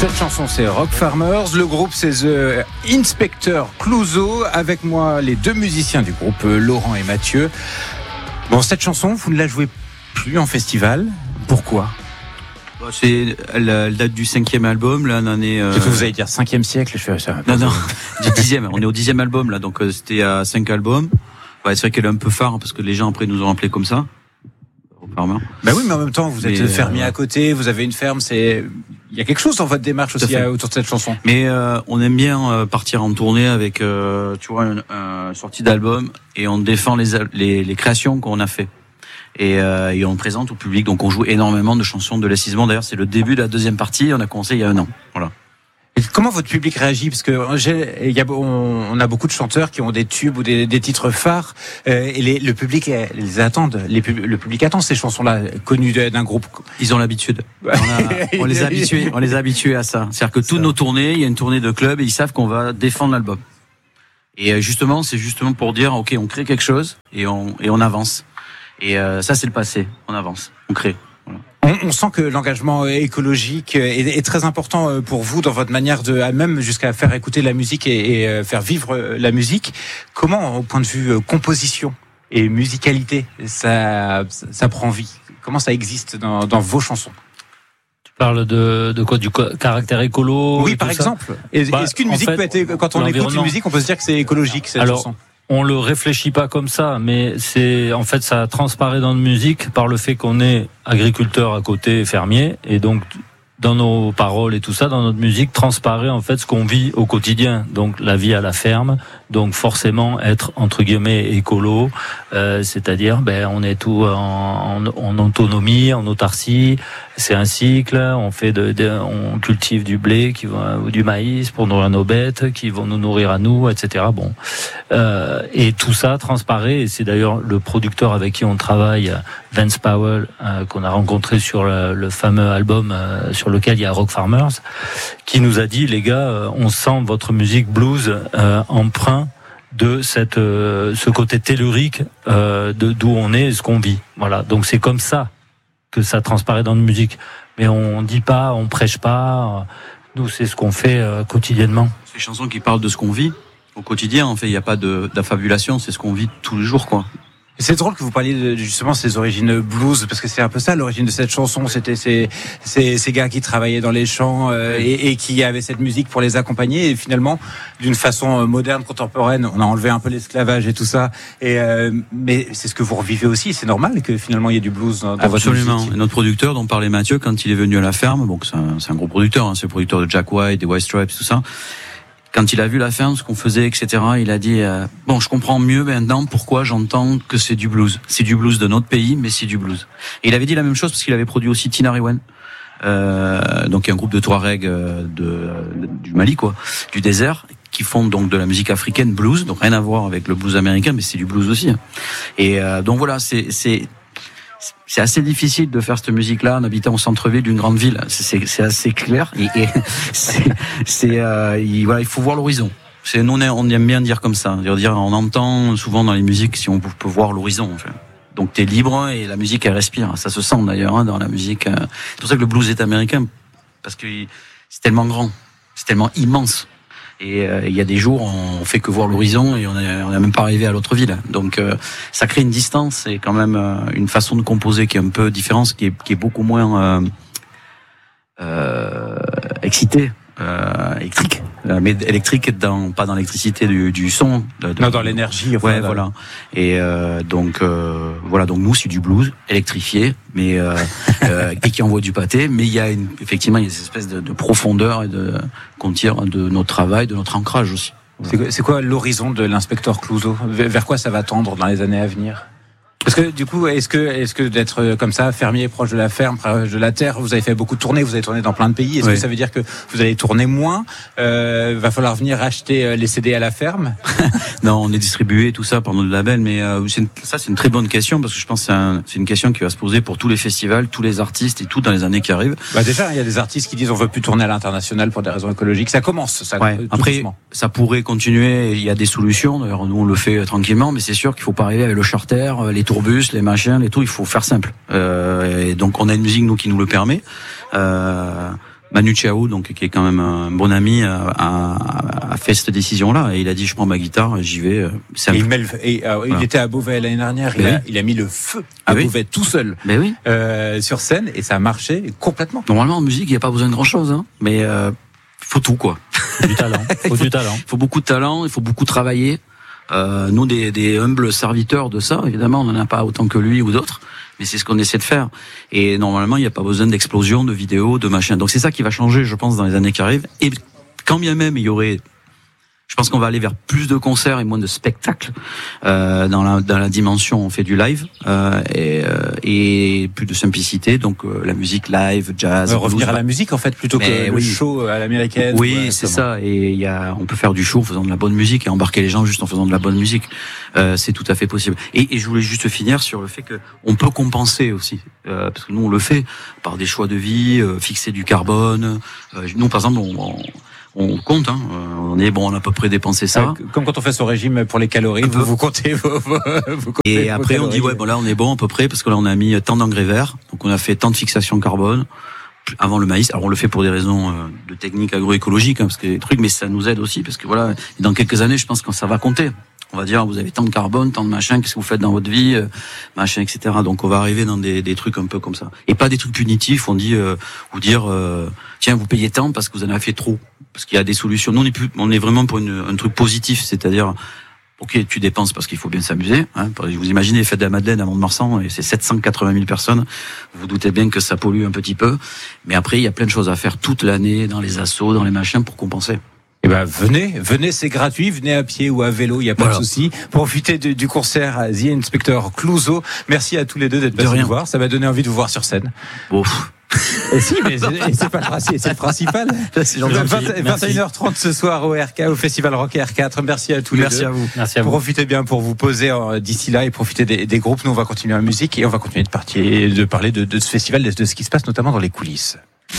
Cette chanson, c'est Rock Farmers. Le groupe, c'est The Inspector Clouseau. Avec moi, les deux musiciens du groupe, Laurent et Mathieu. Bon, cette chanson, vous ne la jouez plus en festival. Pourquoi ? Elle date du 5e album, là, l'année. Vous allez dire 5e siècle, je fais ça. Non, du 10e. On est au 10e album, là, donc c'était à 5 albums. Ouais, c'est vrai qu'elle est un peu phare, parce que les gens après nous ont appelé comme ça. Ben oui, mais en même temps, vous êtes fermier à côté, vous avez une ferme, il y a quelque chose dans votre démarche aussi autour de cette chanson. Mais on aime bien partir en tournée avec, tu vois, une sortie d'album, et on défend les créations qu'on a fait. Et on présente au public, donc on joue énormément de chansons de Les Ismonts. D'ailleurs, c'est le début de la deuxième partie, on a commencé il y a 1 an. Voilà. Et comment votre public réagit ? Parce que on a beaucoup de chanteurs qui ont des tubes ou des titres phares, et le public les attend. Le public attend ces chansons-là, connues d'un groupe. Ils ont l'habitude. On les a habitués à ça. C'est-à-dire que toutes nos tournées, il y a une tournée de club et ils savent qu'on va défendre l'album. Et justement, c'est justement pour dire, ok, on crée quelque chose et on avance. Et ça, c'est le passé. On avance, on crée. On sent que l'engagement écologique est très important pour vous dans votre manière même jusqu'à faire écouter la musique et faire vivre la musique. Comment, au point de vue composition et musicalité, ça prend vie ? Comment ça existe dans vos chansons ? Tu parles de quoi ? Du caractère écolo ? Oui, par exemple. Est-ce qu'une musique peut être, quand on écoute une musique, on peut se dire que c'est écologique, cette chanson ? On le réfléchit pas comme ça, mais ça transparaît dans notre musique par le fait qu'on est agriculteur à côté, fermier, et donc dans nos paroles et tout ça, dans notre musique, transparaît en fait ce qu'on vit au quotidien. Donc la vie à la ferme, donc forcément être entre guillemets écolo, c'est-à-dire on est tout en autonomie, en autarcie. C'est un cycle. On cultive du blé ou du maïs pour nourrir nos bêtes, qui vont nous nourrir à nous, etc. Et tout ça transparaît. Et c'est d'ailleurs le producteur avec qui on travaille, Vance Powell, qu'on a rencontré sur le fameux album sur lequel il y a Rock Farmers, qui nous a dit, les gars, on sent votre musique blues emprunt de ce côté tellurique d'où on est et ce qu'on vit. Voilà. Donc c'est comme ça que ça transparaît dans notre musique. Mais on dit pas, on prêche pas. Nous, c'est ce qu'on fait quotidiennement. C'est des chansons qui parlent de ce qu'on vit au quotidien. En fait, il n'y a pas d'affabulation. C'est ce qu'on vit tous les jours, quoi. C'est drôle que vous parliez de justement ces origines blues, parce que c'est un peu ça l'origine de cette chanson. C'était ces gars qui travaillaient dans les champs et qui avaient cette musique pour les accompagner. Et finalement, d'une façon moderne, contemporaine, on a enlevé un peu l'esclavage et tout ça. Mais c'est ce que vous revivez aussi. C'est normal que finalement il y ait du blues dans votre musique. Absolument. Notre producteur, dont parlait Mathieu, quand il est venu à la ferme, donc c'est un gros producteur, hein, c'est le producteur de Jack White, des White Stripes, tout ça. Quand il a vu la ferme, ce qu'on faisait, etc., il a dit je comprends mieux maintenant pourquoi j'entends que c'est du blues. C'est du blues de notre pays, mais c'est du blues. Et il avait dit la même chose parce qu'il avait produit aussi Tinariwen, donc un groupe de Touareg du Mali, quoi, du désert, qui font donc de la musique africaine blues, donc rien à voir avec le blues américain, mais c'est du blues aussi. Et donc voilà, c'est assez difficile de faire cette musique-là en habitant au centre-ville d'une grande ville. C'est assez clair. Il faut voir l'horizon. Nous, on aime bien dire comme ça. On entend souvent dans les musiques si on peut voir l'horizon. En fait. Donc t'es libre et la musique elle respire. Ça se sent d'ailleurs dans la musique. C'est pour ça que le blues est américain, parce que c'est tellement grand, c'est tellement immense. Et il y a des jours, on fait que voir l'horizon et on n'est même pas arrivé à l'autre ville. Donc ça crée une distance et quand même une façon de composer qui est un peu différente, qui est beaucoup moins excitée, électrique. Mais électrique pas dans l'électricité du son. Non, dans l'énergie. Ouais, voilà. Et donc nous c'est du blues électrifié, mais et qui envoie du pâté. Mais il y a effectivement des espèces de profondeur et qu'on tire de notre travail, de notre ancrage aussi. C'est quoi l'horizon de l'inspecteur Clouseau ? Vers quoi ça va tendre dans les années à venir ? Parce que du coup, est-ce que d'être comme ça, fermier, proche de la ferme, proche de la terre, vous avez fait beaucoup de tournées, vous avez tourné dans plein de pays. Est-ce que ça veut dire que vous allez tourner moins ? Va falloir venir acheter les CD à la ferme ? Non, on est distribué tout ça par notre label, mais c'est une très bonne question, parce que je pense que c'est une question qui va se poser pour tous les festivals, tous les artistes et tout dans les années qui arrivent. Déjà, il y a des artistes qui disent on veut plus tourner à l'international pour des raisons écologiques. Ça commence, ça. Ouais. Après, doucement. Ça pourrait continuer. Il y a des solutions. D'ailleurs, nous on le fait tranquillement, mais c'est sûr qu'il faut pas arriver avec le charter, les tourbus, les machins, les tout. Il faut faire simple. Et donc on a une musique nous qui nous le permet. Manu Chao, donc qui est quand même un bon ami, a fait cette décision-là et il a dit je prends ma guitare, j'y vais. Il était à Beauvais l'année dernière. Il a mis le feu à Beauvais tout seul sur scène et ça a marché complètement. Normalement en musique il n'y a pas besoin de grand-chose, hein, mais faut tout quoi. Du talent. Du talent. Il faut beaucoup de talent, il faut beaucoup travailler. Nous des humbles serviteurs de ça, évidemment, on n'en a pas autant que lui ou d'autres. Mais c'est ce qu'on essaie de faire. Et normalement, il n'y a pas besoin d'explosion, de vidéos, de machin. Donc c'est ça qui va changer, je pense, dans les années qui arrivent. Et quand bien même il y aurait, je pense qu'on va aller vers plus de concerts et moins de spectacles dans la dimension on fait du live et plus de simplicité. Donc la musique live, jazz. Revenir à la musique en fait plutôt que le show à l'américaine. Oui, c'est ça. Et on peut faire du show en faisant de la bonne musique et embarquer les gens juste en faisant de la bonne musique. C'est tout à fait possible. Et je voulais juste finir sur le fait que on peut compenser aussi, parce que nous on le fait par des choix de vie, fixer du carbone. Nous par exemple on compte, hein. On a à peu près dépensé ça. Comme quand on fait son régime pour les calories, vous comptez vos et après on dit là on est bon à peu près parce que là on a mis tant d'engrais verts, donc on a fait tant de fixation carbone avant le maïs. Alors on le fait pour des raisons de technique agroécologique, hein, parce que les trucs, mais ça nous aide aussi parce que voilà, dans quelques années je pense que ça va compter. On va dire, vous avez tant de carbone, tant de machin, qu'est-ce que vous faites dans votre vie, machin, etc. Donc on va arriver dans des trucs un peu comme ça. Et pas des trucs punitifs, on dit, ou dire, tiens, vous payez tant parce que vous en avez fait trop. Parce qu'il y a des solutions. Nous, on est vraiment pour un truc positif, c'est-à-dire, ok, tu dépenses parce qu'il faut bien s'amuser. Hein. Vous imaginez les fêtes de la Madeleine à Mont-de-Marsan, et c'est 780 000 personnes. Vous doutez bien que ça pollue un petit peu. Mais après, il y a plein de choses à faire toute l'année, dans les assos, dans les machins, pour compenser. Eh ben, venez, c'est gratuit, venez à pied ou à vélo, il n'y a pas de souci. Profitez du concert à The Inspector Clouseau. Merci à tous les deux d'être passés nous voir. Ça m'a donné envie de vous voir sur scène. Ouf. Et si, mais c'est pas le principal, c'est le principal. 21h30 ce soir au RK, au Festival Rock R4. Merci à tous les deux. Merci à vous. Merci à vous. Profitez bien pour vous poser d'ici là et profitez des groupes. Nous, on va continuer la musique et on va continuer de parler de ce festival, de ce qui se passe notamment dans les coulisses.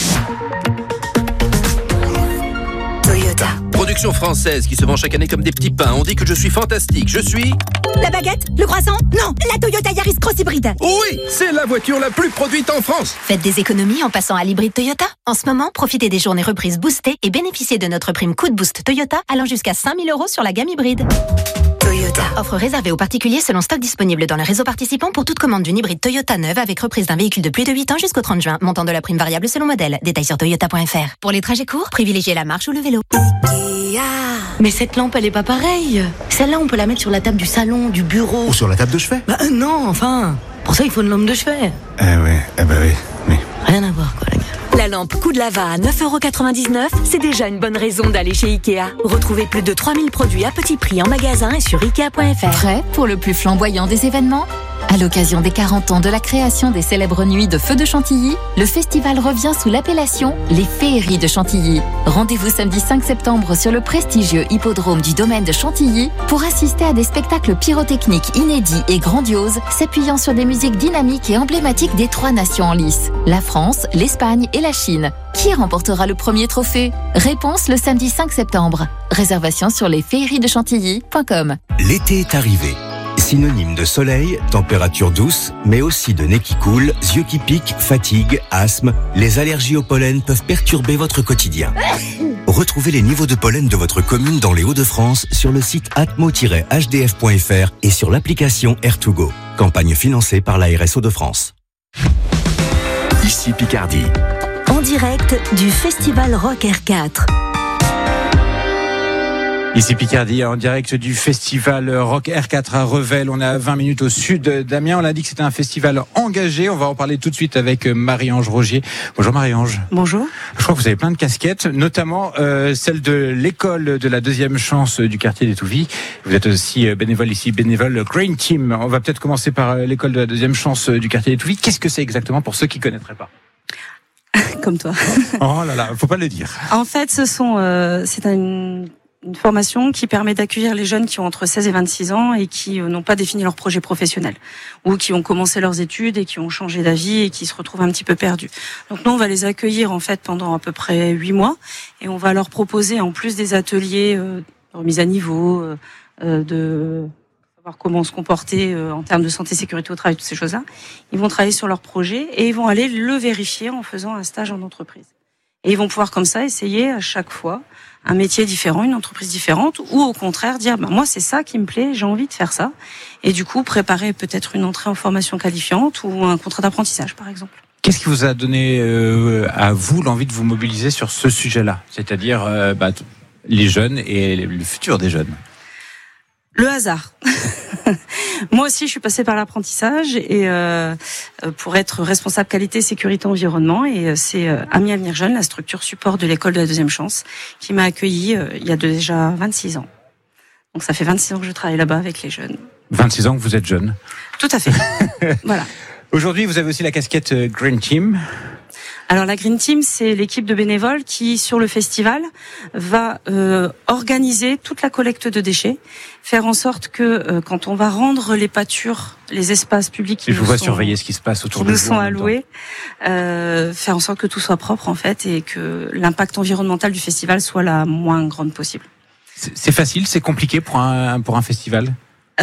Production française qui se vend chaque année comme des petits pains. On dit que je suis fantastique. Je suis... La baguette? Le croissant? Non, la Toyota Yaris Cross Hybride. Oui, c'est la voiture la plus produite en France. Faites des économies en passant à l'hybride Toyota. En ce moment, profitez des journées reprises boostées et bénéficiez de notre prime Coup de Boost Toyota allant jusqu'à 5 000 € sur la gamme hybride. Toyota. Offre réservée aux particuliers selon stock disponible dans le réseau participant pour toute commande d'une hybride Toyota neuve avec reprise d'un véhicule de plus de 8 ans jusqu'au 30 juin. Montant de la prime variable selon modèle. Détails sur toyota.fr. Pour les trajets courts, privilégiez la marche ou le vélo. Mais cette lampe, elle est pas pareille. Celle-là, on peut la mettre sur la table du salon, du bureau. Ou sur la table de chevet. Bah non, enfin. Pour ça, il faut une lampe de chevet. Oui. Rien à voir, quoi, la gueule. La lampe Coup de Lava à 9,99 €, c'est déjà une bonne raison d'aller chez Ikea. Retrouvez plus de 3000 produits à petit prix en magasin et sur Ikea.fr. Prêt pour le plus flamboyant des événements ? À l'occasion des 40 ans de la création des célèbres nuits de Feux de Chantilly, le festival revient sous l'appellation Les Féeries de Chantilly. Rendez-vous samedi 5 septembre sur le prestigieux hippodrome du domaine de Chantilly pour assister à des spectacles pyrotechniques inédits et grandioses, s'appuyant sur des musiques dynamiques et emblématiques des 3 nations en lice, la France, l'Espagne et la Chine. Qui remportera le premier trophée ? Réponse le samedi 5 septembre. Réservation sur lesféeriesdechantilly.com. L'été est arrivé. Synonyme de soleil, température douce, mais aussi de nez qui coule, yeux qui piquent, fatigue, asthme, les allergies au pollen peuvent perturber votre quotidien. Retrouvez les niveaux de pollen de votre commune dans les Hauts-de-France sur le site atmo-hdf.fr et sur l'application Air2Go. Campagne financée par l'ARS Hauts-de-France. Ici Picardie. En direct du Festival Rock R4. Ici Picardie, en direct du festival Rock R4 à Revel. On est à 20 minutes au sud d'Amiens. On a dit que c'était un festival engagé. On va en parler tout de suite avec Marie-Ange Rogier. Bonjour Marie-Ange. Bonjour. Je crois que vous avez plein de casquettes, notamment celle de l'école de la deuxième chance du quartier d'Étouville. Vous êtes aussi bénévole ici, bénévole Green Team. On va peut-être commencer par l'école de la deuxième chance du quartier d'Étouville. Qu'est-ce que c'est exactement pour ceux qui ne connaîtraient pas ? Comme toi. Oh là là, faut pas le dire. En fait, c'est une formation qui permet d'accueillir les jeunes qui ont entre 16 et 26 ans et qui n'ont pas défini leur projet professionnel ou qui ont commencé leurs études et qui ont changé d'avis et qui se retrouvent un petit peu perdus. Donc nous, on va les accueillir en fait pendant à peu près 8 mois et on va leur proposer en plus des ateliers de remise à niveau, de savoir comment se comporter en termes de santé, sécurité au travail, toutes ces choses-là. Ils vont travailler sur leur projet et ils vont aller le vérifier en faisant un stage en entreprise. Et ils vont pouvoir comme ça essayer à chaque fois un métier différent, une entreprise différente, ou au contraire dire moi c'est ça qui me plaît, j'ai envie de faire ça, et du coup préparer peut-être une entrée en formation qualifiante ou un contrat d'apprentissage par exemple. Qu'est-ce qui vous a donné à vous l'envie de vous mobiliser sur ce sujet-là, c'est-à-dire les jeunes et le futur des jeunes? Le hasard. Moi aussi, je suis passée par l'apprentissage et pour être responsable qualité, sécurité, environnement. Et c'est Amis Avenir Jeunes, la structure support de l'école de la deuxième chance, qui m'a accueillie il y a déjà 26 ans. Donc ça fait 26 ans que je travaille là-bas avec les jeunes. 26 ans que vous êtes jeune. Tout à fait. Voilà. Aujourd'hui, vous avez aussi la casquette Green Team. Alors la Green Team, c'est l'équipe de bénévoles qui, sur le festival, va organiser toute la collecte de déchets, faire en sorte que quand on va rendre les pâtures, les espaces publics qui nous sont, surveiller ce qui se passe autour de nous sont alloués, faire en sorte que tout soit propre en fait et que l'impact environnemental du festival soit la moins grande possible. C'est facile, c'est compliqué pour un festival?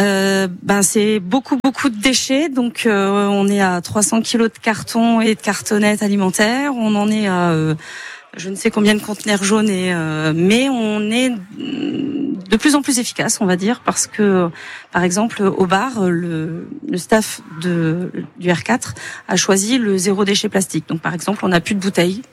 C'est beaucoup de déchets, donc on est à 300 kilos de carton et de cartonnettes alimentaires, on en est à je ne sais combien de conteneurs jaunes, mais on est de plus en plus efficace, on va dire, parce que par exemple au bar, le staff du R4 a choisi le zéro déchet plastique, donc par exemple on n'a plus de bouteilles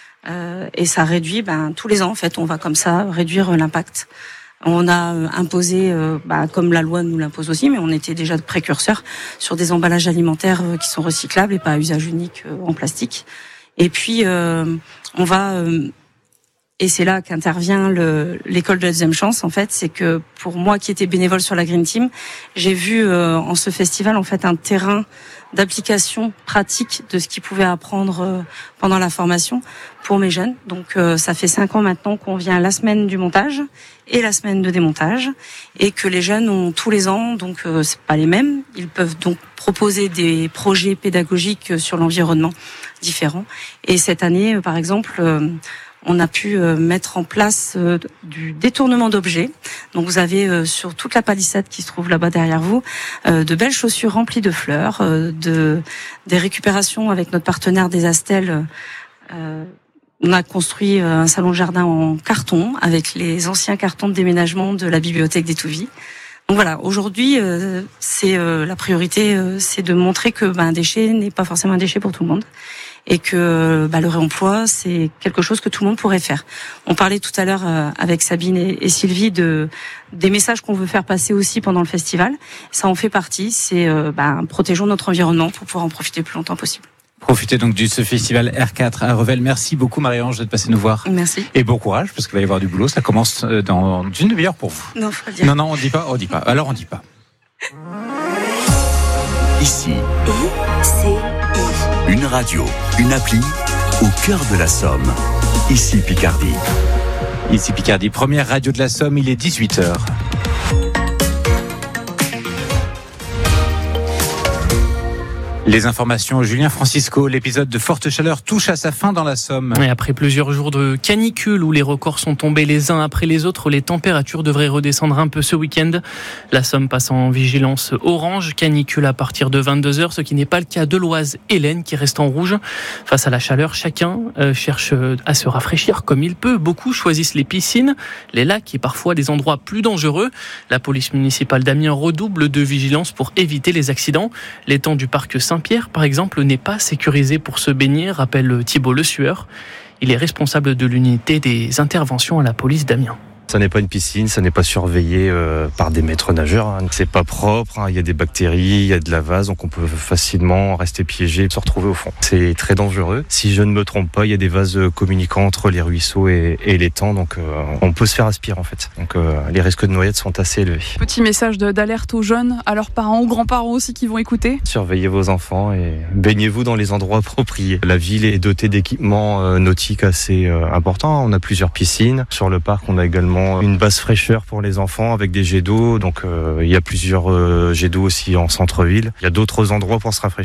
et ça réduit, tous les ans en fait on va comme ça réduire l'impact. On a imposé, comme la loi nous l'impose aussi, mais on était déjà précurseurs sur des emballages alimentaires qui sont recyclables et pas à usage unique en plastique. Et puis, on va... et c'est là qu'intervient l'école de la deuxième chance, en fait. C'est que pour moi qui étais bénévole sur la Green Team, j'ai vu en ce festival, en fait, un terrain d'application pratique de ce qu'ils pouvaient apprendre pendant la formation pour mes jeunes. Donc ça fait 5 ans maintenant qu'on vient la semaine du montage et la semaine de démontage et que les jeunes ont tous les ans, donc c'est pas les mêmes, ils peuvent donc proposer des projets pédagogiques sur l'environnement différents. Et cette année, par exemple, on a pu mettre en place du détournement d'objets. Donc vous avez sur toute la palissade qui se trouve là-bas derrière vous, de belles chaussures remplies de fleurs, des récupérations avec notre partenaire des Astels. On a construit un salon de jardin en carton avec les anciens cartons de déménagement de la bibliothèque d'Étouville. Donc voilà, aujourd'hui, c'est la priorité, c'est de montrer que un déchet n'est pas forcément un déchet pour tout le monde. Et que le réemploi, c'est quelque chose que tout le monde pourrait faire. On parlait tout à l'heure avec Sabine et Sylvie des messages qu'on veut faire passer aussi pendant le festival. Ça en fait partie, c'est protégeons notre environnement pour pouvoir en profiter le plus longtemps possible. Profitez donc de ce festival R4 à Revel. Merci beaucoup Marie-Ange d'être passée nous voir. Merci. Et bon courage parce qu'il va y avoir du boulot. Ça commence dans une demi-heure pour vous. Non, faut le dire. Non, on dit pas. Alors on dit pas. Ici. Une radio, une appli au cœur de la Somme. Ici Picardie. Ici Picardie, première radio de la Somme, il est 18h. Les informations, Julien Francisco, l'épisode de forte chaleur touche à sa fin dans la Somme. Et après plusieurs jours de canicule où les records sont tombés les uns après les autres, les températures devraient redescendre un peu ce week-end. La Somme passe en vigilance orange, canicule à partir de 22h, ce qui n'est pas le cas de l'Oise et l'Aisne qui reste en rouge. Face à la chaleur, chacun cherche à se rafraîchir comme il peut. Beaucoup choisissent les piscines, les lacs et parfois des endroits plus dangereux. La police municipale d'Amiens redouble de vigilance pour éviter les accidents. L'étang du parc Saint-Pierre, par exemple, n'est pas sécurisé pour se baigner, rappelle Thibault Le Sueur. Il est responsable de l'unité des interventions à la police d'Amiens. Ça n'est pas une piscine, ça n'est pas surveillé par des maîtres nageurs. C'est pas propre, il y a des bactéries, il y a de la vase, donc on peut facilement rester piégé, se retrouver au fond. C'est très dangereux. Si je ne me trompe pas, il y a des vases communicants entre les ruisseaux et l'étang, donc on peut se faire aspirer en fait. Donc les risques de noyade sont assez élevés. Petit message d'alerte aux jeunes, à leurs parents ou grands-parents aussi qui vont écouter. Surveillez vos enfants et baignez-vous dans les endroits appropriés. La ville est dotée d'équipements nautiques assez importants. On a plusieurs piscines. Sur le parc, on a également une base fraîcheur pour les enfants avec des jets d'eau. Donc il y a plusieurs jets d'eau aussi en centre-ville. Il y a d'autres endroits pour se rafraîchir.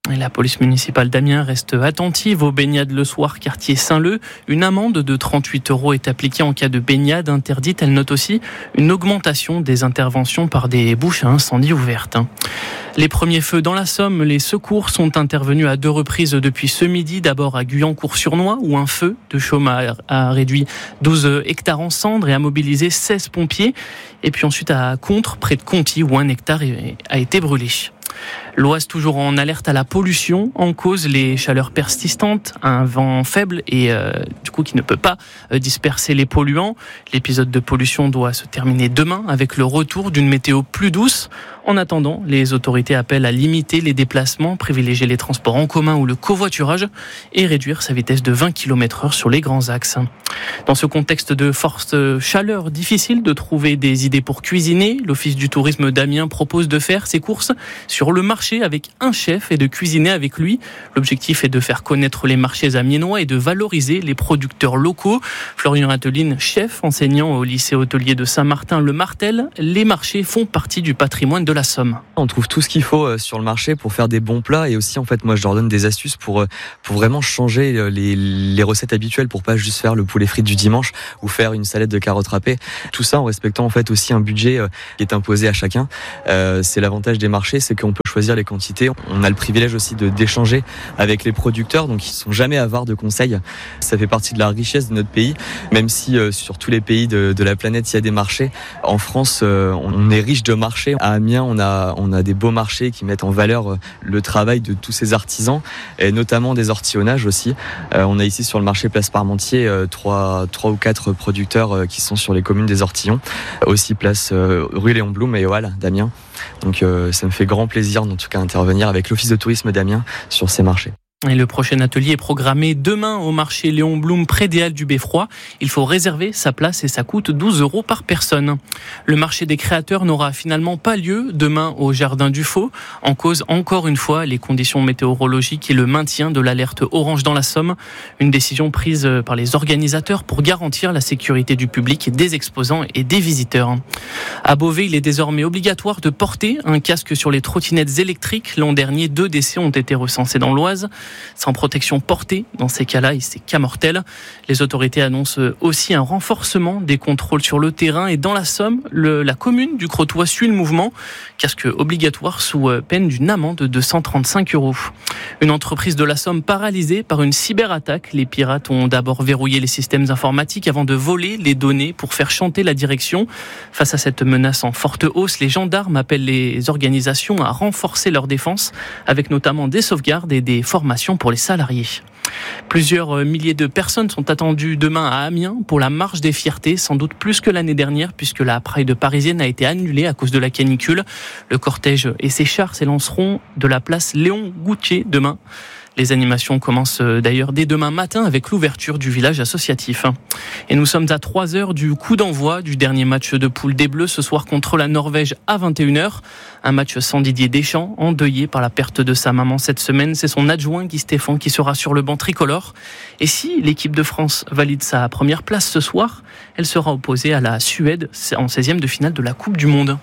Et la police municipale d'Amiens reste attentive aux baignades le soir, quartier Saint-Leu. Une amende de 38 € est appliquée en cas de baignade interdite. Elle note aussi une augmentation des interventions par des bouches à incendie ouvertes. Les premiers feux dans la Somme, les secours sont intervenus à 2 reprises depuis ce midi. D'abord à Guyancourt-sur-Noye, où un feu de chaume a réduit 12 hectares en cendres et a mobilisé 16 pompiers. Et puis ensuite à Contre, près de Conty, où 1 hectare a été brûlé. L'Oise toujours en alerte à la pollution, en cause les chaleurs persistantes, un vent faible et du coup qui ne peut pas disperser les polluants. L'épisode de pollution doit se terminer demain avec le retour d'une météo plus douce. En attendant, les autorités appellent à limiter les déplacements, privilégier les transports en commun ou le covoiturage et réduire sa vitesse de 20 km/h sur les grands axes. Dans ce contexte de forte chaleur, difficile de trouver des idées pour cuisiner. L'Office du tourisme d'Amiens propose de faire ses courses sur le marché avec un chef et de cuisiner avec lui. L'objectif est de faire connaître les marchés amiénois et de valoriser les producteurs locaux. Florian Atteline, chef enseignant au lycée hôtelier de Saint-Martin-le-Martel, les marchés font partie du patrimoine de la Somme. On trouve tout ce qu'il faut sur le marché pour faire des bons plats et aussi en fait moi je leur donne des astuces pour vraiment changer les recettes habituelles pour pas juste faire le poulet frit du dimanche ou faire une salade de carottes râpées. Tout ça en respectant en fait aussi un budget qui est imposé à chacun. C'est l'avantage des marchés, c'est qu'on peut choisir les quantités. On a le privilège aussi d'échanger avec les producteurs, donc ils sont jamais avares de conseils. Ça fait partie de la richesse de notre pays, même si sur tous les pays de la planète il y a des marchés. En France, on est riche de marchés. À Amiens, on a des beaux marchés qui mettent en valeur le travail de tous ces artisans et notamment des ortillonnages aussi. On a ici sur le marché Place Parmentier 3 ou 4 producteurs qui sont sur les communes des Ortillons. Aussi place rue Léon Blum et Oal d'Amiens. Donc ça me fait grand plaisir en tout cas d'intervenir avec l'Office de tourisme d'Amiens sur ces marchés. Et le prochain atelier est programmé demain au marché Léon Blum près des Halles du Beffroi. Il faut réserver sa place et ça coûte 12 € par personne. Le marché des créateurs n'aura finalement pas lieu demain au Jardin du Faux. En cause, encore une fois, les conditions météorologiques et le maintien de l'alerte orange dans la Somme. Une décision prise par les organisateurs pour garantir la sécurité du public, des exposants et des visiteurs. À Beauvais, il est désormais obligatoire de porter un casque sur les trottinettes électriques. L'an dernier, 2 décès ont été recensés dans l'Oise. Sans protection portée, dans ces cas-là, c'est cas mortel. Les autorités annoncent aussi un renforcement des contrôles sur le terrain et dans la Somme, la commune du Crotoy suit le mouvement. Casque obligatoire sous peine d'une amende de 135 €. Une entreprise de la Somme paralysée par une cyberattaque. Les pirates ont d'abord verrouillé les systèmes informatiques avant de voler les données pour faire chanter la direction. Face à cette menace en forte hausse, les gendarmes appellent les organisations à renforcer leur défense avec notamment des sauvegardes et des formations pour les salariés. Plusieurs milliers de personnes sont attendues demain à Amiens pour la marche des fiertés, sans doute plus que l'année dernière puisque la Pride parisienne a été annulée à cause de la canicule. Le cortège et ses chars s'élanceront de la place Léon Goutier demain. Les animations commencent d'ailleurs dès demain matin avec l'ouverture du village associatif. Et nous sommes à 3 heures du coup d'envoi du dernier match de poule des Bleus ce soir contre la Norvège à 21h. Un match sans Didier Deschamps, endeuillé par la perte de sa maman cette semaine. C'est son adjoint Guy Stéphane qui sera sur le banc tricolore. Et si l'équipe de France valide sa première place ce soir, elle sera opposée à la Suède en 16e de finale de la Coupe du Monde.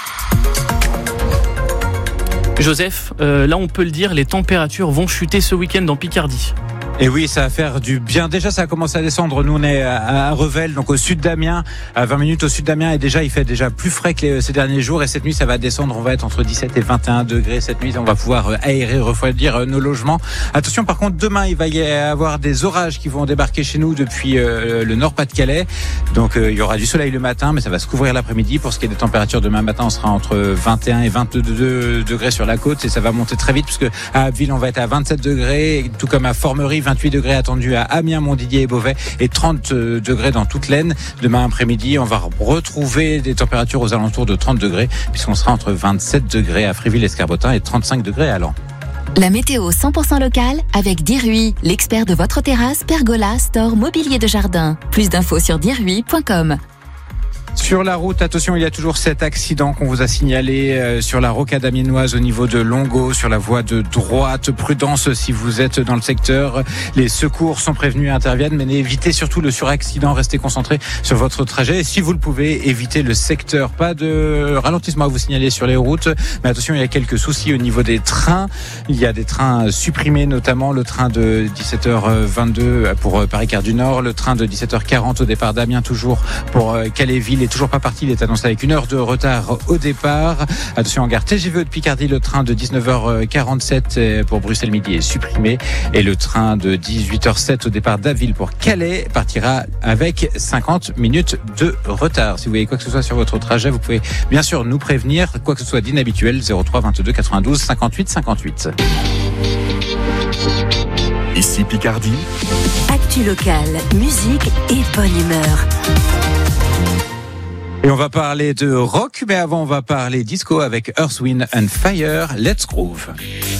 Joseph, là on peut le dire, les températures vont chuter ce week-end en Picardie. Et oui, ça va faire du bien. Déjà, ça a commencé à descendre. Nous, on est à Revel, donc au sud d'Amiens, à 20 minutes au sud d'Amiens. Et déjà, il fait déjà plus frais que ces derniers jours. Et cette nuit, ça va descendre. On va être entre 17 et 21 degrés. Cette nuit, on va pouvoir aérer, refroidir nos logements. Attention, par contre, demain, il va y avoir des orages qui vont débarquer chez nous depuis le Nord-Pas-de-Calais. Donc, il y aura du soleil le matin, mais ça va se couvrir l'après-midi. Pour ce qui est des températures, demain matin, on sera entre 21 et 22 degrés sur la côte. Et ça va monter très vite, puisque à Abbeville, on va être à 27 degrés, tout comme à Formerie, 28 degrés attendus à Amiens, Montdidier et Beauvais et 30 degrés dans toute l'Aisne. Demain après-midi, on va retrouver des températures aux alentours de 30 degrés puisqu'on sera entre 27 degrés à Fréville-Escarbotin et 35 degrés à Laon. La météo 100% locale avec Dirui, l'expert de votre terrasse, pergola, store, mobilier de jardin. Plus d'infos sur dirui.com. Sur la route, attention, il y a toujours cet accident qu'on vous a signalé sur la rocade amiénoise au niveau de Longo, sur la voie de droite. Prudence si vous êtes dans le secteur. Les secours sont prévenus et interviennent, mais évitez surtout le suraccident. Restez concentrés sur votre trajet. Et si vous le pouvez, évitez le secteur. Pas de ralentissement à vous signaler sur les routes. Mais attention, il y a quelques soucis au niveau des trains. Il y a des trains supprimés, notamment le train de 17h22 pour Paris-Gare du Nord, le train de 17h40 au départ d'Amiens, toujours pour Calais-Ville, est toujours pas parti. Il est annoncé avec 1 heure de retard au départ. Attention en gare TGV de Picardie, le train de 19h47 pour Bruxelles Midi est supprimé et le train de 18h07 au départ d'Aville pour Calais partira avec 50 minutes de retard. Si vous voyez quoi que ce soit sur votre trajet, vous pouvez bien sûr nous prévenir, quoi que ce soit d'inhabituel, 03 22 92 58 58. Ici Picardie. Actu locale, musique et bonne humeur. Et on va parler de rock, mais avant on va parler disco avec Earth, Wind and Fire. Let's Groove.